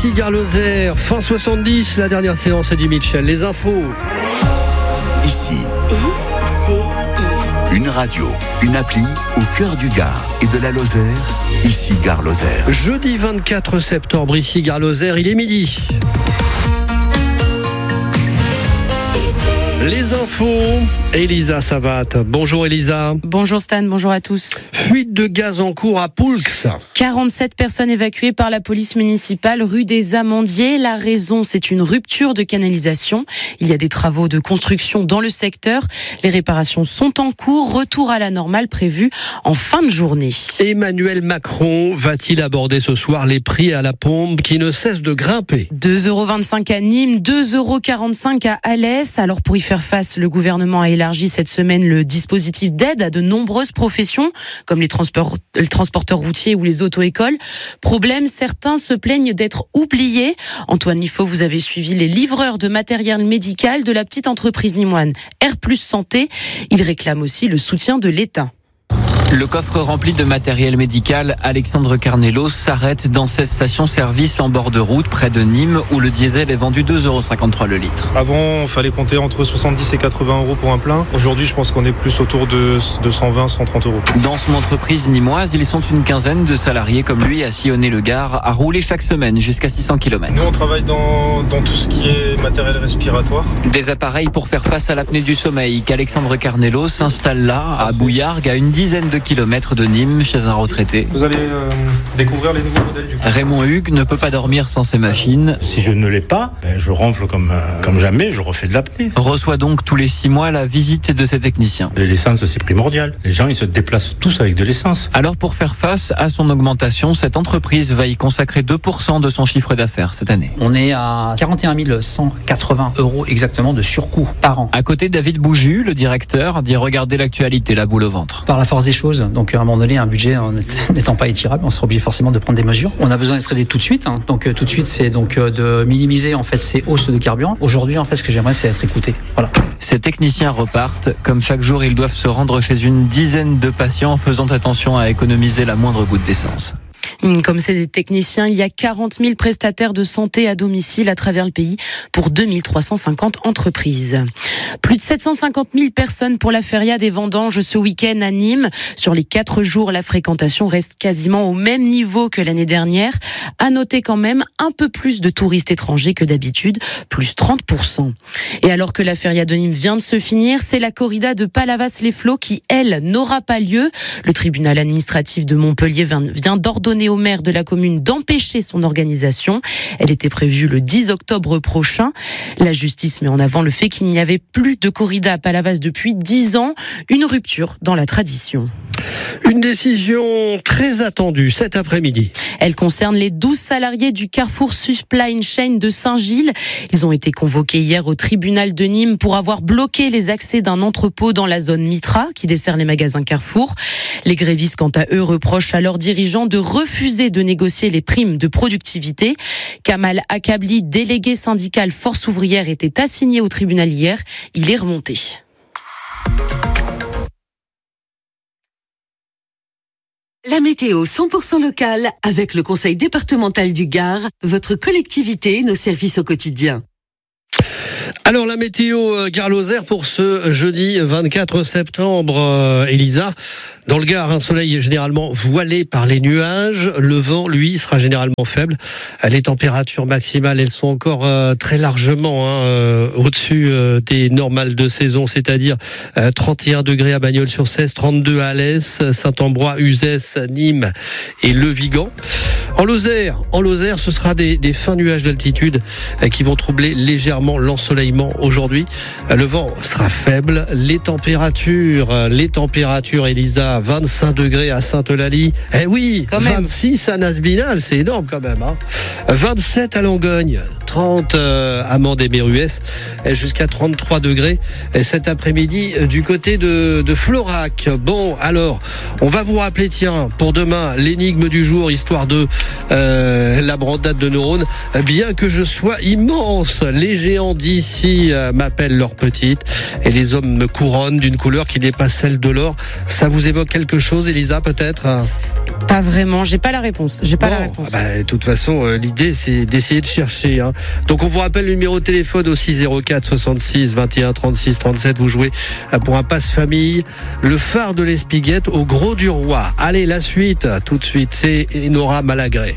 Ici Gare Lozère, fin 70, la dernière séance Eddie Mitchell. Les infos. Ici, une radio, une appli au cœur du Gard et de la Lozère. Ici Gare Lozère. Jeudi 24 septembre, ici Gare Lozère, il est midi. Les infos, Elisa Savat. Bonjour Elisa. Bonjour Stan, bonjour à tous. Fuite de gaz en cours à Poulx. 47 personnes évacuées par la police municipale rue des Amandiers. La raison, c'est une rupture de canalisation. Il y a des travaux de construction dans le secteur. Les réparations sont en cours. Retour à la normale prévu en fin de journée. Emmanuel Macron va-t-il aborder ce soir les prix à la pompe qui ne cessent de grimper? 2,25 € à Nîmes, 2,45 € à Alès. Alors pour y faire face, le gouvernement a élargi cette semaine le dispositif d'aide à de nombreuses professions, comme les transporteurs routiers ou les auto-écoles. Problème, certains se plaignent d'être oubliés. Antoine Liffaut, vous avez suivi les livreurs de matériel médical de la petite entreprise nîmoine Air+ Santé. Ils réclament aussi le soutien de l'État. Le coffre rempli de matériel médical, Alexandre Carnelos s'arrête dans cette station-service en bord de route près de Nîmes où le diesel est vendu 2,53 € le litre. Avant, il fallait compter entre 70 et 80 € pour un plein. Aujourd'hui, je pense qu'on est plus autour de 120, 130 €. Dans son entreprise nîmoise, ils sont une quinzaine de salariés comme lui à sillonner le Gard, à rouler chaque semaine jusqu'à 600 km. Nous, on travaille dans tout ce qui est matériel respiratoire. Des appareils pour faire face à l'apnée du sommeil qu'Alexandre Carnelos s'installe là, à Bouillargues, à une dizaine de kilomètres de Nîmes, chez un retraité. Vous allez découvrir les nouveaux modèles du coup. Raymond Hugues ne peut pas dormir sans ses machines. Si je ne l'ai pas, je ronfle comme jamais, je refais de l'apnée. Reçoit donc tous les 6 mois la visite de ses techniciens. L'essence, c'est primordial. Les gens, ils se déplacent tous avec de l'essence. Alors pour faire face à son augmentation, cette entreprise va y consacrer 2% de son chiffre d'affaires cette année. On est à 41 180 € exactement de surcoût par an. À côté, David Bouju, le directeur, dit regarder l'actualité, la boule au ventre. Par la force des choses, donc à un moment donné, un budget n'étant pas étirable, on sera obligé forcément de prendre des mesures. On a besoin d'être aidé tout de suite. Donc tout de suite, c'est donc de minimiser en fait ces hausses de carburant. Aujourd'hui, en fait, ce que j'aimerais, c'est être écouté. Voilà. Ces techniciens repartent. Comme chaque jour, ils doivent se rendre chez une dizaine de patients, faisant attention à économiser la moindre goutte d'essence. Comme c'est des techniciens, il y a 40 000 prestataires de santé à domicile à travers le pays pour 2350 entreprises. Plus de 750 000 personnes pour la feria des vendanges ce week-end à Nîmes. Sur les 4 jours, la fréquentation reste quasiment au même niveau que l'année dernière. À noter quand même un peu plus de touristes étrangers que d'habitude, plus 30%. Et alors que la feria de Nîmes vient de se finir, c'est la corrida de Palavas-les-Flots qui, elle, n'aura pas lieu. Le tribunal administratif de Montpellier vient d'ordonner au maire de la commune d'empêcher son organisation. Elle était prévue le 10 octobre prochain. La justice met en avant le fait qu'il n'y avait plus de corrida à Palavas depuis 10 ans. Une rupture dans la tradition. Une décision très attendue cet après-midi. Elle concerne les 12 salariés du Carrefour Supply Chain de Saint-Gilles. Ils ont été convoqués hier au tribunal de Nîmes pour avoir bloqué les accès d'un entrepôt dans la zone Mitra qui dessert les magasins Carrefour. Les grévistes, quant à eux, reprochent à leurs dirigeants de refuser de négocier les primes de productivité. Kamal Akabli, délégué syndical Force ouvrière, était assigné au tribunal hier. Il est remonté. La météo 100% locale avec le conseil départemental du Gard, votre collectivité et nos services au quotidien. Alors la météo Gare Lozère pour ce jeudi 24 septembre, Elisa. Dans le Gard, un soleil généralement voilé par les nuages. Le vent, lui, sera généralement faible. Les températures maximales, elles sont encore très largement au-dessus des normales de saison, c'est-à-dire 31 degrés à Bagnols-sur-Cèze, 32 à Alès, Saint-Ambrois, Uzès, Nîmes et Le Vigan. En Lozère, ce sera des fins nuages d'altitude qui vont troubler légèrement l'ensoleillement aujourd'hui. Le vent sera faible. Les températures, Elisa, 25 degrés à Sainte-Eulalie. Eh oui, 26 à Nasbinal, c'est énorme quand même. 27 à Langogne, 30 à Mende-et-Méruès, jusqu'à 33 degrés cet après-midi du côté de Florac. Bon, alors, on va vous rappeler, tiens, pour demain, l'énigme du jour, histoire de la brandade de neurones. Bien que je sois immense, les géants d'ici m'appellent leurs petites et les hommes me couronnent d'une couleur qui dépasse celle de l'or. Ça vous évoque quelque chose, Elisa, peut-être ? Pas vraiment, j'ai pas la réponse. De toute façon, l'idée c'est d'essayer de chercher. Hein. Donc on vous rappelle le numéro de téléphone aussi 04 66 21 36 37. Vous jouez pour un passe-famille, le phare de l'Espiguette au Gros du Roi. Allez, la suite, tout de suite, c'est Enora Malagré.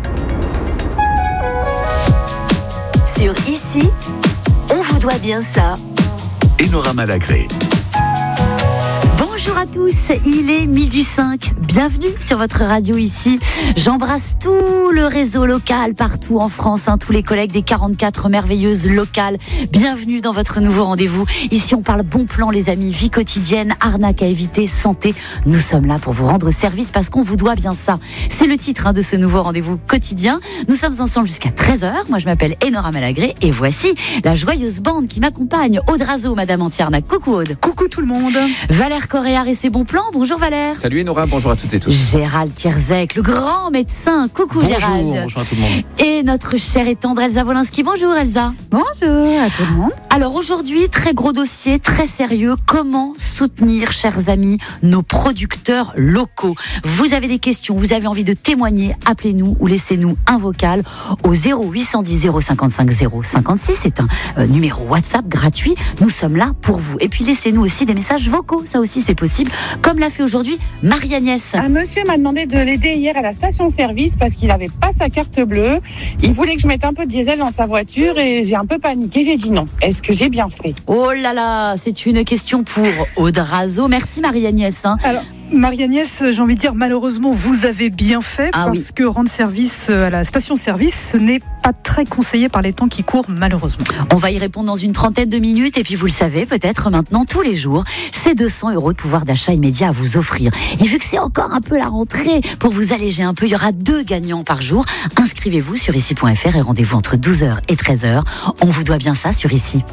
Sur Ici, on vous doit bien ça. Enora Malagré. Bonjour à tous, il est 12h05. Bienvenue sur votre radio Ici. J'embrasse tout le réseau local partout en France, tous les collègues des 44 merveilleuses locales. Bienvenue dans votre nouveau rendez-vous. Ici, on parle bon plan, les amis, vie quotidienne, arnaque à éviter, santé. Nous sommes là pour vous rendre service parce qu'on vous doit bien ça. C'est le titre de ce nouveau rendez-vous quotidien. Nous sommes ensemble jusqu'à 13h. Moi, je m'appelle Enora Malagré et voici la joyeuse bande qui m'accompagne. Aude Razo, Madame Antiarnac. Coucou Aude. Coucou tout le monde. Valère Correa et ses bons plans. Bonjour Valère. Salut Enora, bonjour à toutes et tous. Gérald Kierzek, le grand médecin. Coucou bonjour, Gérald. Bonjour à tout le monde. Et notre chère et tendre Elsa Wolinski. Bonjour Elsa. Bonjour à tout le monde. Alors aujourd'hui, très gros dossier, très sérieux. Comment soutenir, chers amis, nos producteurs locaux? Vous avez des questions, vous avez envie de témoigner, appelez-nous ou laissez-nous un vocal au 0810 055 056. C'est un numéro WhatsApp gratuit. Nous sommes là pour vous. Et puis laissez-nous aussi des messages vocaux. Ça aussi, c'est possible. Comme l'a fait aujourd'hui Marie-Agnès. Un monsieur m'a demandé de l'aider hier à la station-service parce qu'il n'avait pas sa carte bleue. Il voulait que je mette un peu de diesel dans sa voiture et j'ai un peu paniqué. J'ai dit non. Est-ce que j'ai bien fait? Oh là là, c'est une question pour Aude Razo. Merci Marie-Agnès. Alors, Marie-Agnès, j'ai envie de dire, malheureusement, vous avez bien fait parce que rendre service à la station-service, ce n'est pas très conseillé par les temps qui courent, malheureusement. On va y répondre dans une trentaine de minutes et puis vous le savez, peut-être maintenant, tous les jours, c'est 200 € de pouvoir d'achat immédiat à vous offrir. Et vu que c'est encore un peu la rentrée, pour vous alléger un peu, il y aura 2 gagnants par jour. Inscrivez-vous sur ici.fr et rendez-vous entre 12h et 13h. On vous doit bien ça sur Ici.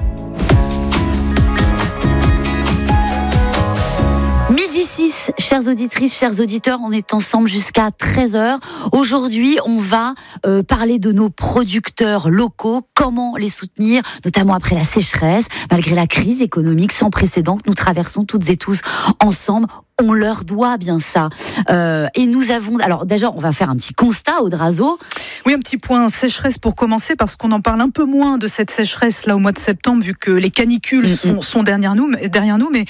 12h06, chères auditrices, chers auditeurs, on est ensemble jusqu'à 13h. Aujourd'hui, on va parler de nos producteurs locaux, comment les soutenir, notamment après la sécheresse, malgré la crise économique sans précédent que nous traversons toutes et tous ensemble. On leur doit bien ça. Et nous avons... Alors déjà, on va faire un petit constat, Aude Razo. Oui, un petit point sécheresse pour commencer, parce qu'on en parle un peu moins de cette sécheresse là au mois de septembre, vu que les canicules sont derrière nous. Mais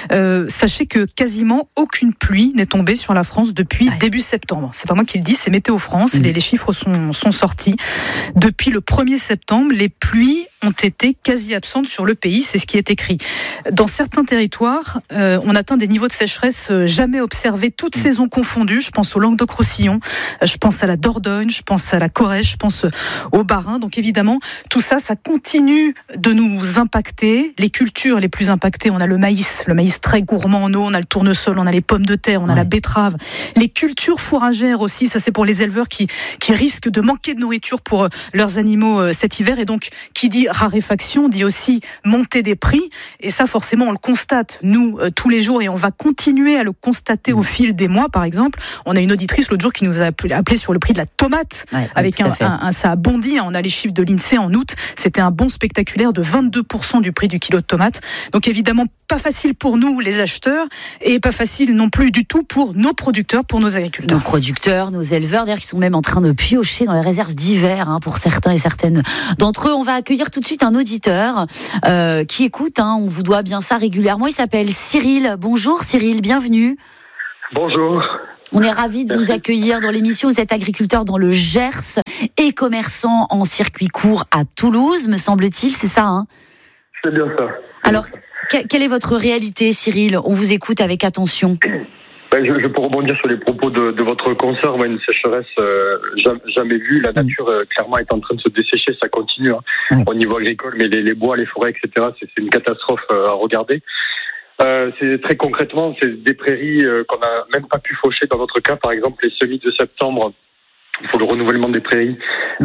sachez que quasiment aucune pluie n'est tombée sur la France depuis début septembre. C'est pas moi qui le dis, c'est Météo France. Les chiffres sont sortis. Depuis le 1er septembre, les pluies ont été quasi absentes sur le pays. C'est ce qui est écrit. Dans certains territoires, on atteint des niveaux de sécheresse jamais observés, toutes saisons confondues. Je pense au Languedoc-Roussillon, je pense à la Dordogne, je pense à la Corrèze, je pense au Bas-Rhin. Donc évidemment, tout ça, ça continue de nous impacter. Les cultures les plus impactées, on a le maïs très gourmand en eau, on a le tournesol, on a les pommes de terre, on a la betterave. Les cultures fourragères aussi, ça c'est pour les éleveurs qui risquent de manquer de nourriture pour leurs animaux cet hiver. Et donc, qui dit raréfaction, dit aussi montée des prix. Et ça, forcément, on le constate, nous, tous les jours, et on va continuer à le constater au fil des mois. Par exemple, on a une auditrice l'autre jour qui nous a appelé sur le prix de la tomate, avec ça a bondi. On a les chiffres de l'INSEE en août. C'était un bond spectaculaire de 22% du prix du kilo de tomate. Donc évidemment, pas facile pour nous, les acheteurs, et pas facile non plus du tout pour nos producteurs, pour nos agriculteurs. Nos producteurs, nos éleveurs, d'ailleurs, qui sont même en train de piocher dans les réserves d'hiver, pour certains et certaines d'entre eux. On va accueillir tout de suite un auditeur qui écoute, on vous doit bien ça régulièrement. Il s'appelle Cyril. Bonjour Cyril, bienvenue. Bonjour. On est ravis de vous accueillir dans l'émission. Vous êtes agriculteur dans le Gers et commerçant en circuit court à Toulouse, me semble-t-il, c'est ça C'est bien ça. Alors, quelle est votre réalité, Cyril? On vous écoute avec attention. Je peux rebondir sur les propos de votre consoeur. Une sécheresse jamais vue. La nature, clairement, est en train de se dessécher. Ça continue au niveau agricole, mais les bois, les forêts, etc., c'est une catastrophe à regarder. C'est très concrètement, c'est des prairies qu'on n'a même pas pu faucher. Dans notre cas, par exemple, les semis de septembre, pour le renouvellement des prairies,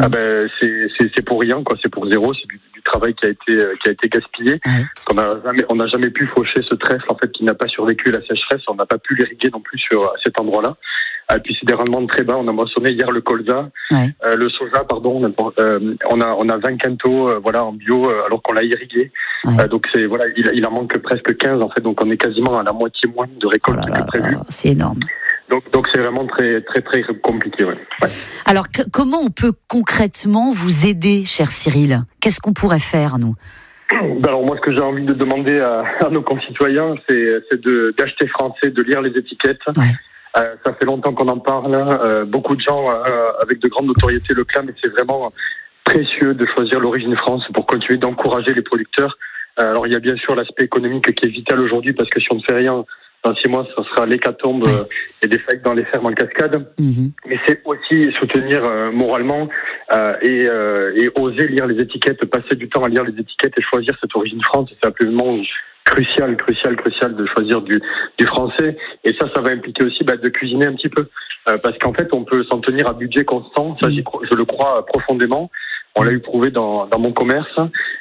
c'est pour rien, c'est pour zéro. C'est du travail qui a été gaspillé. On n'a jamais pu faucher ce trèfle qui n'a pas survécu à la sécheresse. On n'a pas pu l'irriguer non plus à cet endroit-là. Et puis c'est des rendements très bas. On a moissonné hier le colza, le soja, pardon. On a 20 quintaux, en bio, alors qu'on l'a irrigué. Donc il en manque presque 15 en fait. Donc on est quasiment à la moitié moins de récolte que prévu. C'est énorme. Donc c'est vraiment très très très compliqué. Ouais. Alors comment on peut concrètement vous aider, cher Cyril ? Qu'est-ce qu'on pourrait faire, nous ? Alors moi, ce que j'ai envie de demander à nos concitoyens, c'est d'acheter français, de lire les étiquettes. Ouais. Ça fait longtemps qu'on en parle. Beaucoup de gens avec de grandes notoriétés le clament, et c'est vraiment précieux de choisir l'origine France pour continuer d'encourager les producteurs. Alors il y a bien sûr l'aspect économique qui est vital aujourd'hui, parce que si on ne fait rien, dans 6 mois, ça sera l'hécatombe et des faillites dans les fermes en cascade. Mais c'est aussi soutenir moralement et oser lire les étiquettes, passer du temps à lire les étiquettes et choisir cette origine France. C'est absolument crucial de choisir du français. Et ça va impliquer aussi de cuisiner un petit peu. Parce qu'en fait, on peut s'en tenir à budget constant. Ça, je le crois profondément. On l'a eu prouvé dans mon commerce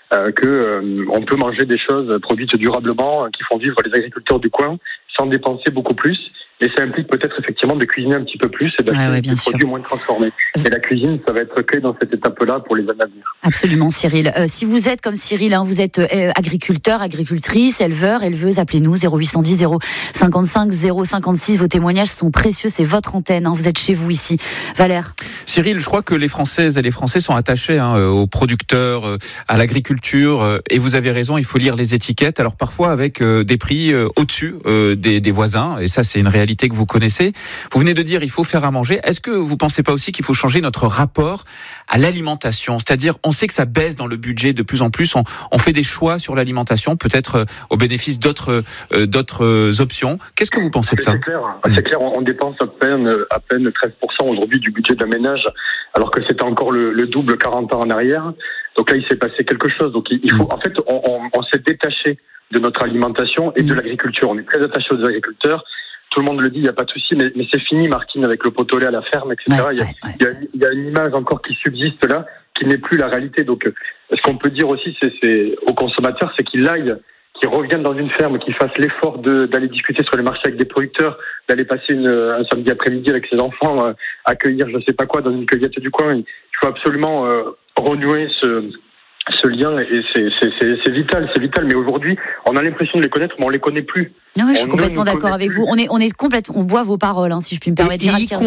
que on peut manger des choses produites durablement qui font vivre les agriculteurs du coin sans dépenser beaucoup plus. Et ça implique peut-être effectivement de cuisiner un petit peu plus et d'acheter des produits moins transformés. Et la cuisine, ça va être clé dans cette étape-là pour les années à venir. Absolument, Cyril. Si vous êtes comme Cyril, vous êtes agriculteur, agricultrice, éleveur, éleveuse, appelez-nous 0810 055 056. Vos témoignages sont précieux, c'est votre antenne. Vous êtes chez vous ici. Valère. Cyril, je crois que les Françaises et les Français sont attachés aux producteurs, à l'agriculture. Et vous avez raison, il faut lire les étiquettes. Alors parfois avec des prix au-dessus des voisins. Et ça, c'est une réalité que vous connaissez. Vous venez de dire il faut faire à manger. Est-ce que vous pensez pas aussi qu'il faut changer notre rapport à l'alimentation ? C'est-à-dire, on sait que ça baisse dans le budget de plus en plus. On fait des choix sur l'alimentation, peut-être au bénéfice d'autres options. Qu'est-ce que vous pensez de ça ? C'est clair. On dépense à peine 13% aujourd'hui du budget d'un ménage, alors que c'était encore le double 40 ans en arrière. Donc là, il s'est passé quelque chose. Donc il faut, en fait, on s'est détaché de notre alimentation et de l'agriculture. On est très attaché aux agriculteurs. Tout le monde le dit, il n'y a pas de souci, mais c'est fini, Martine, avec le pot au lait à la ferme, etc. Il y a une image encore qui subsiste là, qui n'est plus la réalité. Donc, ce qu'on peut dire aussi, c'est aux consommateurs, c'est qu'ils reviennent dans une ferme, qu'ils fassent l'effort d'aller discuter sur les marchés avec des producteurs, d'aller passer un samedi après-midi avec ses enfants, accueillir je ne sais pas quoi dans une cueillette du coin. Il faut absolument renouer ce lien, et c'est vital. Mais aujourd'hui, on a l'impression de les connaître, mais on les connaît plus. Oui, je suis complètement d'accord avec vous. On boit vos paroles, si je puis me permettre.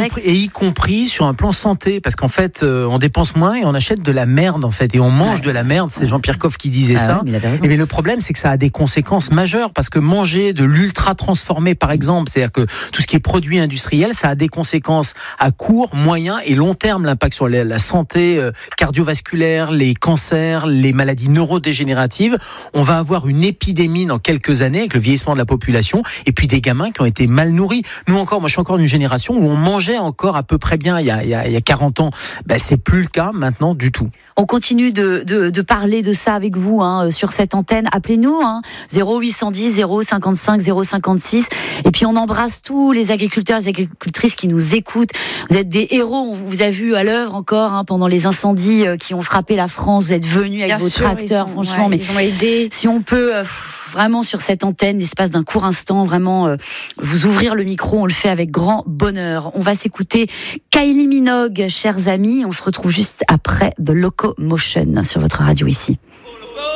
Y compris sur un plan santé, parce qu'en fait, on dépense moins et on achète de la merde, en fait, et on mange de la merde. C'est Jean-Pierre Coff qui disait ça. Mais le problème, c'est que ça a des conséquences majeures, parce que manger de l'ultra transformé, par exemple, c'est-à-dire que tout ce qui est produit industriel, ça a des conséquences à court, moyen et long terme. L'impact sur la santé cardiovasculaire, les cancers, les maladies neurodégénératives. On va avoir une épidémie dans quelques années avec le vieillissement de la population, et puis des gamins qui ont été mal nourris. Moi je suis encore d'une génération où on mangeait encore à peu près bien il y a 40 ans. C'est plus le cas maintenant du tout. On continue de parler de ça avec vous sur cette antenne. Appelez-nous 0810 055 056. Et puis on embrasse tous les agriculteurs et les agricultrices qui nous écoutent. Vous êtes des héros. On vous a vu à l'œuvre encore pendant les incendies qui ont frappé la France. Vous êtes venus avec vos tracteurs, franchement. Mais ils ont aidé. Si on peut vraiment sur cette antenne, l'espace d'un court instant, vraiment vous ouvrir le micro, on le fait avec grand bonheur. On va s'écouter Kylie Minogue, chers amis. On se retrouve juste après The Locomotion sur votre radio ici.